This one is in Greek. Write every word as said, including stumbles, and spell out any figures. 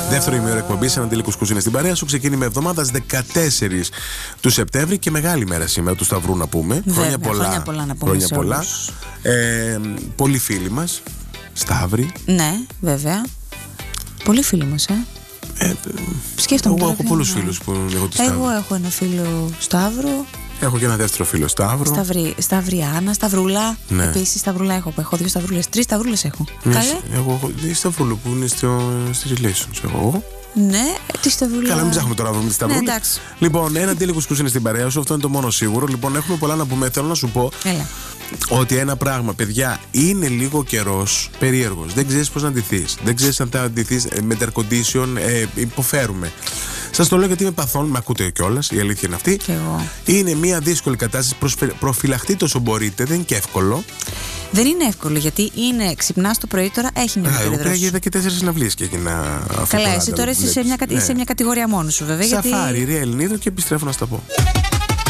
Δεύτερο ημίωρο εκπομπής, ένα τελικό κουζίνα στην παρέα σου. Ξεκίνημα εβδομάδας δεκατέσσερις του Σεπτέμβρη και μεγάλη μέρα σήμερα του Σταυρού να πούμε. Βέβαια, χρόνια πολλά. Χρόνια πολλά να πούμε. Χρόνια πολλά. Ε, πολλοί φίλοι μας. Σταύροι. Ναι, βέβαια. Πολλοί φίλοι μας, ε. ε Σκέφτομαι. Εγώ τώρα έχω πολλούς φίλους που έχω τη Σταύρη. Εγώ έχω ένα φίλο Σταύρο. Έχω και ένα δεύτερο φίλο Σταύρο. Σταυρι, Σταυριάνα, Σταυρούλα. Ναι. Επίσης Σταυρούλα έχω. Έχω δύο Σταυρούλες. Τρεις Σταυρούλες έχω. Ναι, Καλέ. εγώ έχω δύο Σταυρούλα που είναι στο, στη relations. Εγώ. Ναι, τη Σταυρούλα. Καλά, μην ψάχνουμε τώρα να βρούμε τη Σταυρούλα. Ναι, εντάξει. Λοιπόν, ένα τέλειο κουσκούς είναι στην παρέα σου, αυτό είναι το μόνο σίγουρο. Λοιπόν, έχουμε πολλά να πούμε. Θέλω να σου πω Έλα. ότι ένα πράγμα, παιδιά, είναι λίγο καιρός περίεργος. Δεν ξέρεις πώς να αντιθείς. Δεν ξέρεις αν θα αντιθείς με air condition. Ε, υποφέρουμε. Σας το λέω γιατί είμαι παθών, με ακούτε κιόλας, η αλήθεια είναι αυτή. Κι εγώ. Είναι μια δύσκολη κατάσταση. Προφυλαχτείτε όσο μπορείτε, δεν είναι και εύκολο. Δεν είναι εύκολο γιατί είναι ξυπνά το πρωί τώρα, έχει μια Εγώ περίδραση. είδα και τέσσερις συναυλίες και έγινα αυτό. Καλά, εσύ τώρα είσαι σε μια, ναι. σε μια κατηγορία μόνο σου, βέβαια. Σαφάρι, γιατί... Ρία Ελληνίδου και επιστρέφω να στα πω.